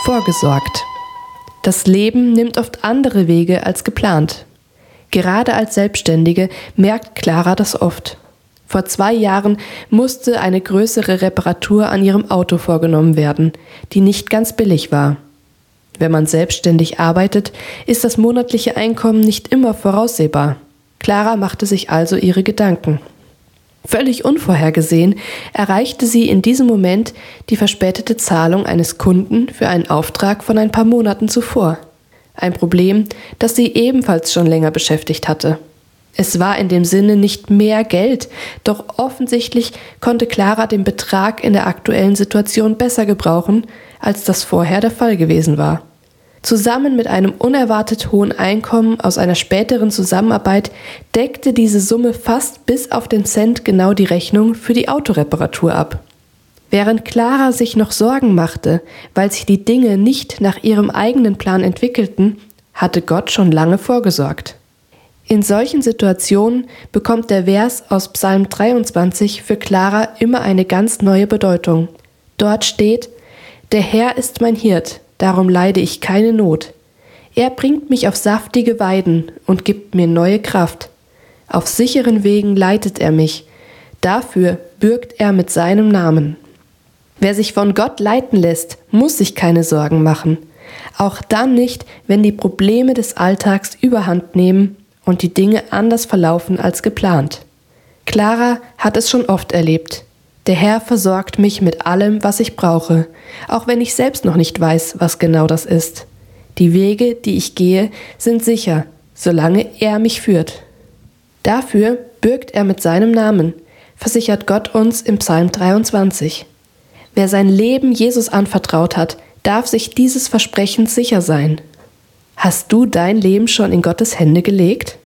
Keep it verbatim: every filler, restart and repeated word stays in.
Vorgesorgt. Das Leben nimmt oft andere Wege als geplant. Gerade als Selbstständige merkt Clara das oft. Vor zwei Jahren musste eine größere Reparatur an ihrem Auto vorgenommen werden, die nicht ganz billig war. Wenn man selbstständig arbeitet, ist das monatliche Einkommen nicht immer voraussehbar. Clara machte sich also ihre Gedanken. Völlig unvorhergesehen erreichte sie in diesem Moment die verspätete Zahlung eines Kunden für einen Auftrag von ein paar Monaten zuvor. Ein Problem, das sie ebenfalls schon länger beschäftigt hatte. Es war in dem Sinne nicht mehr Geld, doch offensichtlich konnte Clara den Betrag in der aktuellen Situation besser gebrauchen, als das vorher der Fall gewesen war. Zusammen mit einem unerwartet hohen Einkommen aus einer späteren Zusammenarbeit deckte diese Summe fast bis auf den Cent genau die Rechnung für die Autoreparatur ab. Während Clara sich noch Sorgen machte, weil sich die Dinge nicht nach ihrem eigenen Plan entwickelten, hatte Gott schon lange vorgesorgt. In solchen Situationen bekommt der Vers aus Psalm dreiundzwanzig für Clara immer eine ganz neue Bedeutung. Dort steht: Der Herr ist mein Hirt, darum leide ich keine Not. Er bringt mich auf saftige Weiden und gibt mir neue Kraft. Auf sicheren Wegen leitet er mich, dafür bürgt er mit seinem Namen. Wer sich von Gott leiten lässt, muss sich keine Sorgen machen. Auch dann nicht, wenn die Probleme des Alltags überhand nehmen und die Dinge anders verlaufen als geplant. Clara hat es schon oft erlebt. Der Herr versorgt mich mit allem, was ich brauche, auch wenn ich selbst noch nicht weiß, was genau das ist. Die Wege, die ich gehe, sind sicher, solange er mich führt. Dafür bürgt er mit seinem Namen, versichert Gott uns im Psalm dreiundzwanzig. Wer sein Leben Jesus anvertraut hat, darf sich dieses Versprechens sicher sein. Hast du dein Leben schon in Gottes Hände gelegt?